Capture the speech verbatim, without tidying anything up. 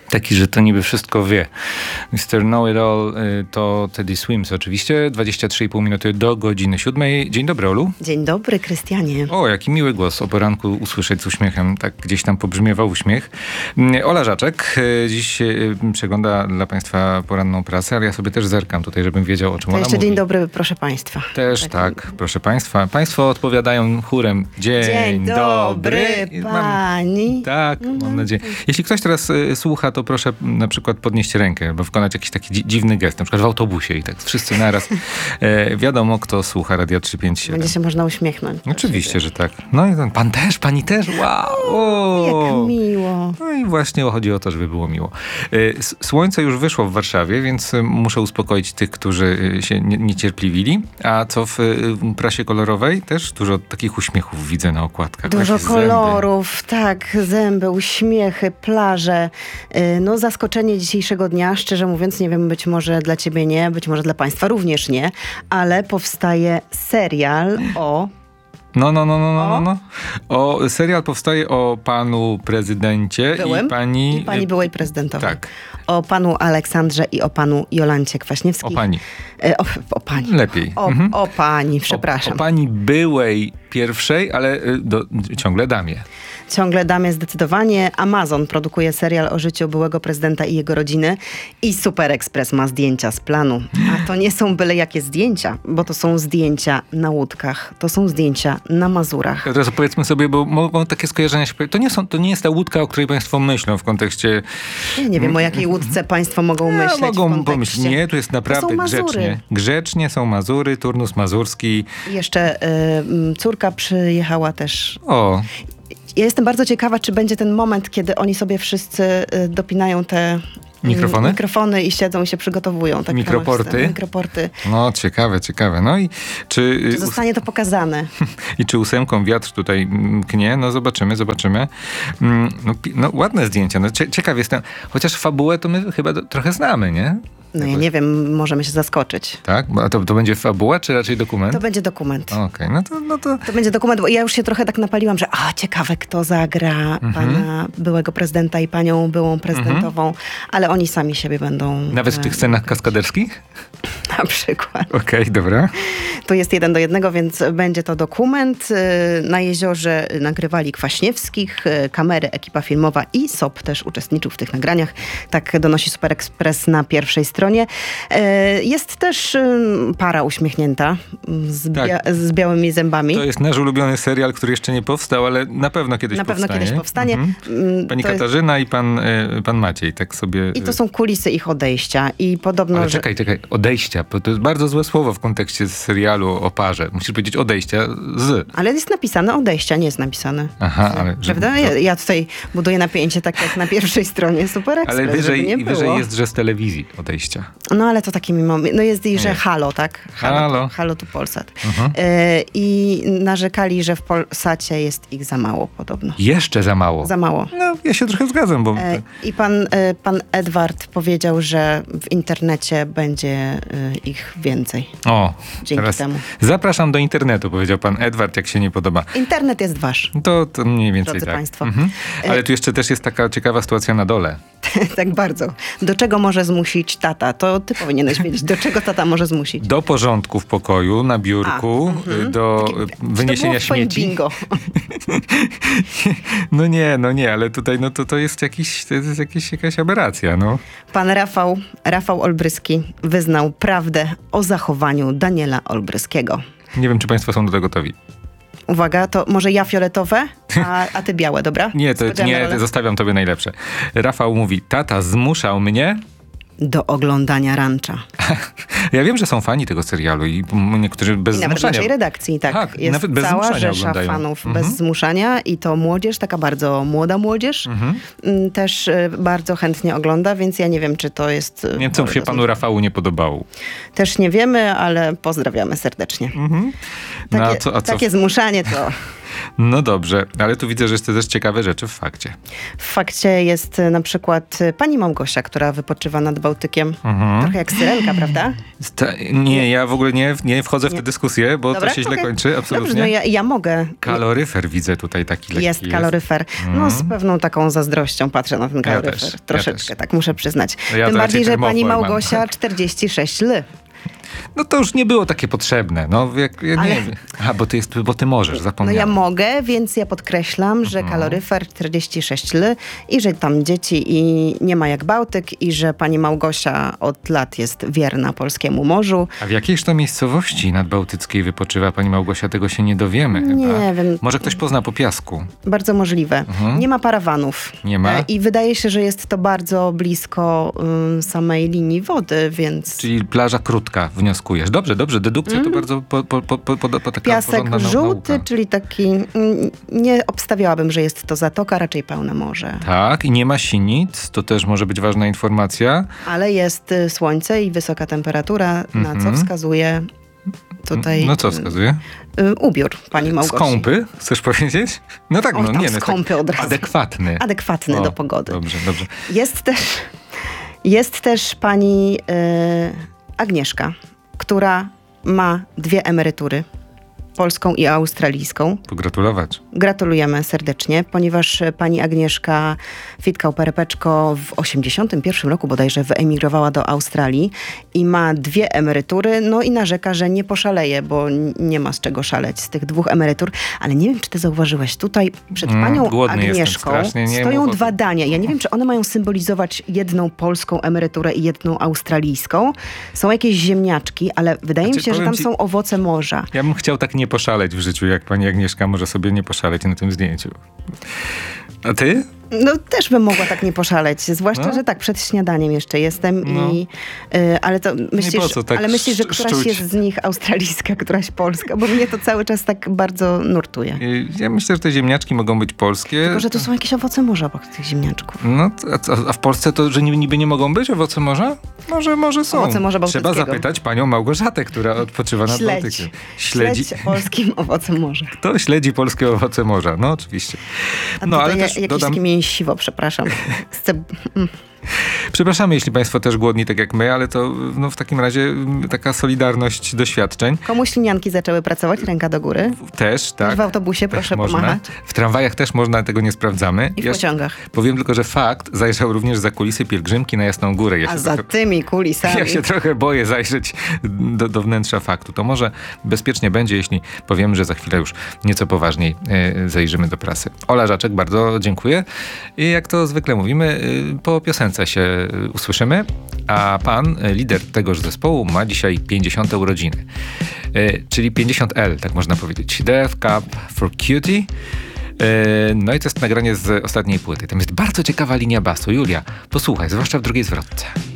Taki, że to niby wszystko wie. mister Know-It-All to Teddy Swims oczywiście. dwadzieścia trzy i pół minuty do godziny siódmej. Dzień dobry, Olu. Dzień dobry, Krystianie. O, jaki miły głos o poranku usłyszeć z uśmiechem. Tak gdzieś tam pobrzmiewał uśmiech. Ola Żaczek dziś przegląda dla Państwa poranną prasę, ale ja sobie też zerkam tutaj, żebym wiedział, o czym to ona jeszcze mówi. dzień dobry, proszę Państwa. Też tak, tak, proszę Państwa. Państwo odpowiadają chórem. Dzień, dzień dobry, dobry. pani. Mam, tak, mm-hmm. mam nadzieję. Jeśli ktoś teraz y, słucha, to proszę na przykład podnieść rękę, albo wykonać jakiś taki dzi- dziwny gest, na przykład w autobusie i tak wszyscy naraz. E, wiadomo, kto słucha Radia trzysta pięćdziesiąt siedem. Będzie się można uśmiechnąć. Oczywiście, że tak. No i ten pan też, pani też, wow! O! Jak miło. No i właśnie chodzi o to, żeby było miło. E, słońce już wyszło w Warszawie, więc muszę uspokoić tych, którzy się nie, niecierpliwili. A co w prasie kolorowej? Też dużo takich uśmiechów widzę na okładkach. Dużo Takie kolorów, zęby. tak, zęby, uśmiechy, plaże. No zaskoczenie dzisiejszego dnia, szczerze mówiąc, nie wiem, być może dla ciebie nie, być może dla państwa również nie, ale powstaje serial o... No, no, no, no, no, no, no. O, serial powstaje o panu prezydencie Byłym? i pani... I pani byłej prezydentowej. Tak. O panu Aleksandrze i o panu Jolancie Kwaśniewskiej. O pani. E, o, o pani. Lepiej. O, mhm. o pani, przepraszam. O, o pani byłej pierwszej, ale do, ciągle damie. Ciągle damie zdecydowanie. Amazon produkuje serial o życiu byłego prezydenta i jego rodziny i Super Express ma zdjęcia z planu. A to nie są byle jakie zdjęcia, bo to są zdjęcia na łódkach. To są zdjęcia na Mazurach. Ja teraz powiedzmy sobie, bo mogą takie skojarzenia się pojawić. To nie, są, to nie jest ta łódka, o której państwo myślą w kontekście... Ja nie wiem, o jakiej łódce państwo mogą nie, myśleć mogą pomyśleć. Nie, tu jest naprawdę to są grzecznie. Grzecznie są Mazury, turnus mazurski. I jeszcze y, córka przyjechała też... O... Ja jestem bardzo ciekawa, czy będzie ten moment, kiedy oni sobie wszyscy y, dopinają te mikrofony? mikrofony i siedzą i się przygotowują. Tak Mikroporty? Mikroporty. No, ciekawe, ciekawe. No i czy... Czy zostanie to pokazane? I czy ósemką wiatr tutaj knie? No zobaczymy, zobaczymy. No, no ładne zdjęcia. No, ciekaw jestem. Chociaż fabułę to my chyba do, trochę znamy, nie? No ja nie wiem, możemy się zaskoczyć. Tak? A to, to będzie fabuła, czy raczej dokument? To będzie dokument. Okej, okay, no to... No to... To będzie dokument, bo ja już się trochę tak napaliłam, że a, ciekawe, kto zagra mhm. pana byłego prezydenta i panią byłą prezydentową, mhm. ale oni sami siebie będą... Nawet w tych scenach kaskaderskich? Na przykład. Okej, okay, dobra. To jest jeden do jednego, więc będzie to dokument. Na jeziorze nagrywali Kwaśniewskich, kamery, ekipa filmowa i S O P też uczestniczył w tych nagraniach. Tak donosi Super Express na pierwszej stronie. Jest też para uśmiechnięta z, tak. bia- z białymi zębami. To jest nasz ulubiony serial, który jeszcze nie powstał, ale na pewno kiedyś na powstanie. Na pewno kiedyś powstanie. Mhm. Pani to Katarzyna jest... i pan, pan Maciej, tak sobie... I to są kulisy ich odejścia. I podobno, ale że... czekaj, czekaj, odejścia, bo to jest bardzo złe słowo w kontekście serialu o parze. Musisz powiedzieć odejścia z. Ale jest napisane odejścia, nie jest napisane. Aha, ale... Prawda? Że... Ja, ja tutaj buduję napięcie tak jak na pierwszej stronie Super Express, ale wyżej, nie było. wyżej jest, że z telewizji odejścia. No ale to taki mimo... No jest i, że nie. Halo, tak? Halo. Halo. Halo tu Polsat. Mhm. E, I narzekali, że w Polsacie jest ich za mało podobno. Jeszcze za mało? Za mało. No, ja się trochę zgadzam, bo... E, I pan, e, pan Edward powiedział, że w internecie będzie e, ich więcej. O, dzięki teraz temu. Zapraszam do internetu, powiedział pan Edward, jak się nie podoba. Internet jest wasz. To, to mniej więcej drodzy tak. państwo. Mhm. Ale tu jeszcze też jest taka ciekawa sytuacja na dole. Tak bardzo. Do czego może zmusić tata? To ty powinieneś wiedzieć. Do czego tata może zmusić? Do porządku w pokoju, na biurku, A, mhm. do Takie, wyniesienia to było śmieci. Bingo. No nie, no nie, ale tutaj no to, to jest, jakiś, to jest jakiś, jakaś aberracja, no. Pan Rafał, Rafał Olbryski wyznał prawdę o zachowaniu Daniela Olbryskiego. Nie wiem, czy państwo są do tego gotowi. Uwaga, to może ja fioletowe, a, a ty białe, dobra? Nie, to nie, zostawiam tobie najlepsze. Rafał mówi, tata zmuszał mnie... do oglądania Rancza. Ja wiem, że są fani tego serialu i niektórzy bez I nawet zmuszania. w naszej redakcji, tak. tak jest nawet bez cała zmuszania rzesza oglądają. fanów mhm. bez zmuszania i to młodzież, taka bardzo młoda młodzież, mhm. też y, bardzo chętnie ogląda, więc ja nie wiem, czy to jest... Nie wiem, co się panu Rafału nie podobało. Też nie wiemy, ale pozdrawiamy serdecznie. Mhm. Takie, no, a co, a co? takie zmuszanie to... No dobrze, ale tu widzę, że jest też ciekawe rzeczy w fakcie. W fakcie jest na przykład pani Małgosia, która wypoczywa nad Bałtykiem. Mhm. Trochę jak syrenka, prawda? Ta, nie, ja w ogóle nie, nie wchodzę w tę dyskusję, bo Dobra? to się źle okay. kończy, absolutnie. Dobrze, no ja, ja mogę. Kaloryfer widzę tutaj taki lekki. Jest kaloryfer. No Mm. z pewną taką zazdrością patrzę na ten kaloryfer. Ja też, Troszeczkę, ja tak muszę przyznać. No ja Tym bardziej, że pani Małgosia mam. czterdzieści sześć ly. No to już nie było takie potrzebne. No, jak, ja Ale... nie wiem. A, bo ty, jest, bo ty możesz, No zapomniałem. ja mogę, więc ja podkreślam, że Mhm. kaloryfer czterdzieści sześć ly i że tam dzieci i nie ma jak Bałtyk i że pani Małgosia od lat jest wierna polskiemu morzu. A w jakiejś to miejscowości nadbałtyckiej wypoczywa pani Małgosia? Tego się nie dowiemy chyba. Nie wiem. Może ktoś pozna po piasku. Bardzo możliwe. Mhm. Nie ma parawanów. Nie ma? E, I wydaje się, że jest to bardzo blisko y, samej linii wody, więc... Czyli plaża krótka, wnioskujesz. Dobrze, dobrze, dedukcja to bardzo po, po, po, po, po, po taka Piasek porządna nau- żółty, nauka. czyli taki... mm, Nie obstawiałabym, że jest to zatoka, raczej pełne morze. Tak, i nie ma sinic, to też może być ważna informacja. Ale jest y, słońce i wysoka temperatura, na co Mhm. wskazuje tutaj... No co wskazuje? y, Ubiór pani Małgosi. Skąpy, chcesz powiedzieć? No tak, O, no tam nie, no skąpy tak od razu. adekwatny. Adekwatny O, do pogody. Dobrze, dobrze. Jest też, jest też pani y, Agnieszka, która ma dwie emerytury. Polską i australijską. Pogratulować. Gratulujemy serdecznie, ponieważ pani Agnieszka Fitkał-Perepeczko w osiemdziesiątym pierwszym roku bodajże wyemigrowała do Australii i ma dwie emerytury, no i narzeka, że nie poszaleje, bo n- nie ma z czego szaleć z tych dwóch emerytur. Ale nie wiem, czy ty zauważyłeś, tutaj przed Mm, panią głodny jestem Agnieszką strasznie, nie stoją mów o dwa tym. dania. Ja nie wiem, czy one mają symbolizować jedną polską emeryturę i jedną australijską. Są jakieś ziemniaczki, ale wydaje Znaczy, mi się, że powiem tam ci- są owoce morza. Ja bym chciał tak nie poszaleć w życiu, jak pani Agnieszka może sobie nie poszaleć na tym zdjęciu. A ty? No też bym mogła tak nie poszaleć, zwłaszcza, No. że tak, przed śniadaniem jeszcze jestem No. i y, ale to myślisz, po co tak ale myślisz, że szcz- któraś szczuć? jest z nich australijska, któraś polska, bo mnie to cały czas tak bardzo nurtuje. Y, Ja myślę, że te ziemniaczki mogą być polskie. Tylko, że to są jakieś owoce morza obok tych ziemniaczków. No, a, co- a w Polsce to, że niby nie mogą być owoce morza? Może, może są. Owoce morza Trzeba bałtyckiego. zapytać panią Małgorzatę, która odpoczywa nad Śledź. Bałtykiem. Śledzi. Śledź polskim owocem morza. Kto śledzi polskie owoce morza? No oczywiście. A No, tutaj ale ja- też jakieś dodam, takie mięsiwo, przepraszam. Chcę... mm. przepraszamy, jeśli państwo też głodni, tak jak my, ale to no, w takim razie mm, taka solidarność doświadczeń. Komu ślinianki zaczęły pracować? Ręka do góry. Też, tak. W autobusie też proszę można. pomachać. W tramwajach też można, tego nie sprawdzamy. I w Ja pociągach. powiem tylko, że fakt zajrzał również za kulisy pielgrzymki na Jasną Górę. Ja A się za trochę, tymi kulisami. ja się trochę boję zajrzeć do, do wnętrza faktu. To może bezpiecznie będzie, jeśli powiemy, że za chwilę już nieco poważniej e, zajrzymy do prasy. Ola Żaczek, bardzo dziękuję. I jak to zwykle mówimy, e, po piosence się e, usłyszymy, a pan, e, lider tegoż zespołu, ma dzisiaj pięćdziesiąte urodziny. E, czyli pięćdziesiąt L, tak można powiedzieć. D F Cup for Cutie. E, No i to jest nagranie z ostatniej płyty. Tam jest bardzo ciekawa linia basu. Julia, posłuchaj, zwłaszcza w drugiej zwrotce.